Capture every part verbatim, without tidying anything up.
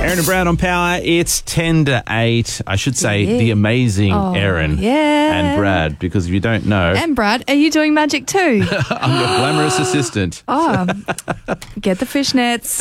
Erin and Brad on Power. It's ten to eight. I should say Yeah. the amazing Oh, Erin yeah. and Brad, because if you don't know, And Brad, are you doing magic too? I'm your glamorous assistant. Oh, get the fishnets.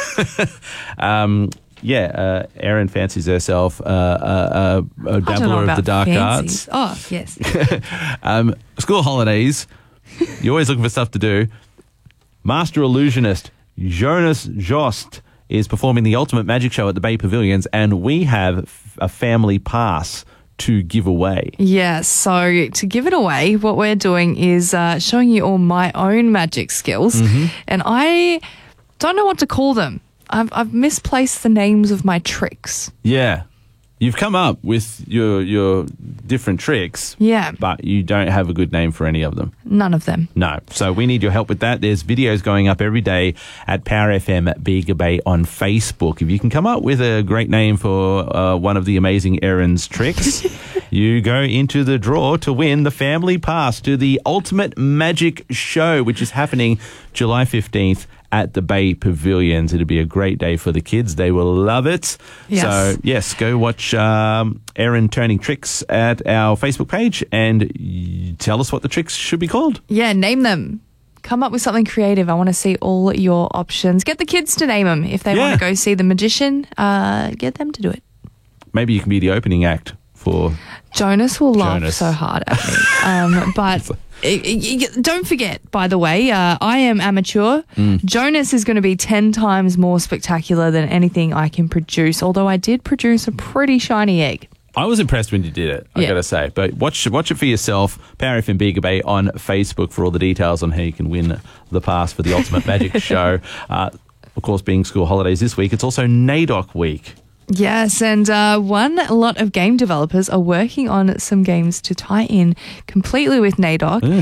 Um, yeah, uh, Erin fancies herself uh, uh, uh, a I don't know dabbler of about the dark fancies. arts. Oh, yes. Um, school holidays, you're always looking for stuff to do. Master illusionist Jonas Jost is performing the Ultimate Magic Show at the Bay Pavilions, and we have f- a family pass to give away. Yeah, so to give it away, what we're doing is uh, showing you all my own magic skills, Mm-hmm. and I don't know what to call them. I've, I've misplaced the names of my tricks. Yeah. You've come up with your your different tricks, Yeah, but you don't have a good name for any of them. none of them. No. So we need your help with that. There's videos going up every day at Power F M Bega Bay on Facebook. If you can come up with a great name for uh, one of the amazing Erin's tricks, you go into the draw to win the family pass to the Ultimate Magic Show, which is happening July fifteenth at the Bay Pavilions. It'll be a great day for the kids. They will love it. Yes. So, yes, go watch um, Erin turning tricks at our Facebook page and y- tell us what the tricks should be called. Yeah, name them. Come up with something creative. I want to see all your options. Get the kids to name them. If they Yeah. want to go see the magician, uh, get them to do it. Maybe you can be the opening act for... Jonas will laugh Jonas. so hard at me. Um, but i- i- i- don't forget, by the way, uh, I am amateur. Mm. Jonas is going to be ten times more spectacular than anything I can produce, although I did produce a pretty shiny egg. I was impressed when you did it, I Yeah. gotta say. But watch watch it for yourself. Power F M Bega Bay on Facebook for all the details on how you can win the pass for the Ultimate Magic Show. Uh, of course, being school holidays this week, it's also NAIDOC week. Yes, and uh, one lot of game developers are working on some games to tie in completely with NAIDOC. Mm.